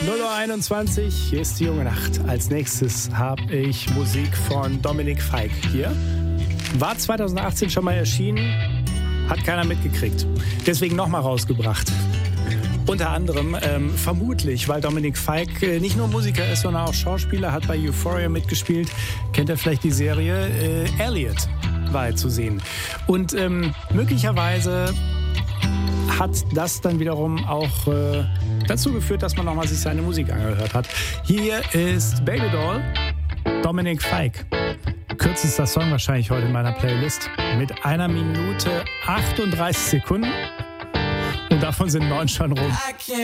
0:21 Uhr, hier ist die junge Nacht. Als nächstes habe ich Musik von Dominic Fike hier. War 2018 schon mal erschienen, hat keiner mitgekriegt. Deswegen nochmal rausgebracht. Unter anderem, vermutlich, weil Dominic Fike nicht nur Musiker ist, sondern auch Schauspieler, hat bei Euphoria mitgespielt. Kennt ihr vielleicht die Serie? Elliot war er zu sehen. Und möglicherweise hat das dann wiederum auch dazu geführt, dass man nochmal sich seine Musik angehört hat. Hier ist Baby Doll, Dominic Fike. Kürzester Song wahrscheinlich heute in meiner Playlist mit 1 Minute 38 Sekunden. Und davon sind 9 schon rum.